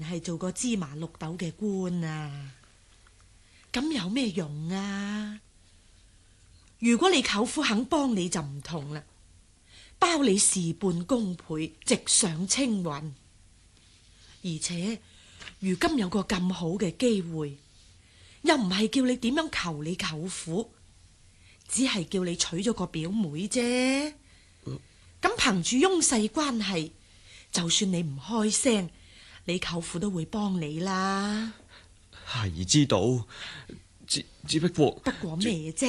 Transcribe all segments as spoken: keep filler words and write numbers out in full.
係做個芝麻綠豆嘅官啊，咁有咩用啊？如果你舅父肯幫你就唔同啦，包你事半功倍，直上青雲。而且如今有個咁好嘅機會，又唔係叫你點樣求你舅父，只係叫你娶咗個表妹啫。咁憑住翁婿關係，就算你唔開聲，你舅父都會幫你啦。 孩兒知道，只只不過不過咩啫？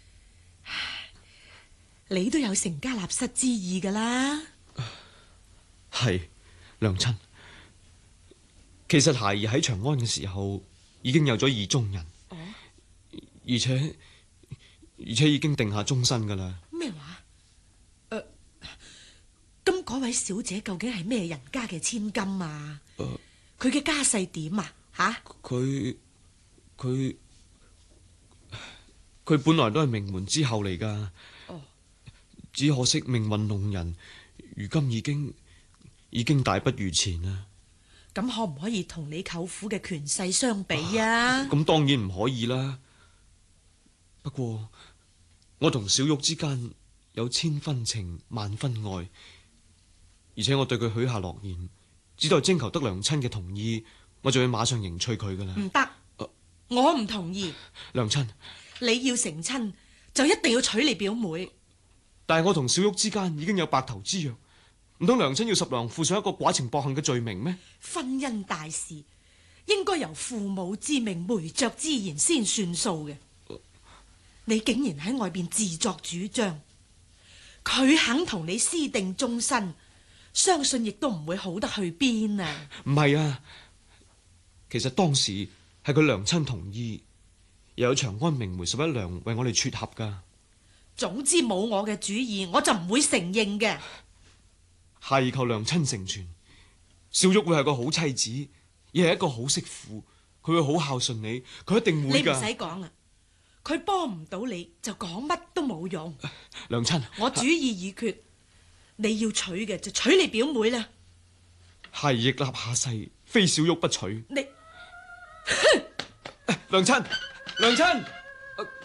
你都有成家立室之意噶啦。 係娘親，其實孩兒喺長安嘅時候已經有咗意中人， 哦， 而且而且已經定下終身噶啦。 咩話？誒，咁嗰位小姐究竟係咩人家嘅千金啊？ 誒， 佢嘅家世點啊？吓？ 佢佢佢本來都係名門之後嚟噶。 哦， 只可惜命運弄人，如今已經已經大不如前啦。 咁可唔可以同你舅父嘅權勢相比啊？ 咁當然唔可以啦。不過我同小玉之間有千分情萬分愛，而且我對佢許下諾言，只待徵求得娘親嘅同意，我就會馬上迎娶佢噶啦。 唔得，啊，我唔同意。 娘親， 你要成親就一定要娶你表妹。 但係我同小玉之間已經有白頭之約，唔通娘親要十娘負上一個寡情薄幸嘅罪名咩？ 婚姻大事應該由父母之命、媒妁之言先算數嘅。你竟然喺外邊自作主張，佢肯同你私定終身，相信亦都唔會好得去邊啊！ 唔係啊，其實當時係佢娘親同意，又有長安名媒十一娘為我哋撮合噶。 總之冇我嘅主意，我就唔會承認嘅。 係求娘親成全，小玉會係個好妻子，亦係一個好媳婦，佢會好孝順你，佢一定會噶。 你唔使講啦，佢幫唔到你就講乜都冇用。 娘親， 我主意已決，你要娶嘅就娶你表妹啦。 係亦立下誓，非小玉不娶。 你娘親，娘親。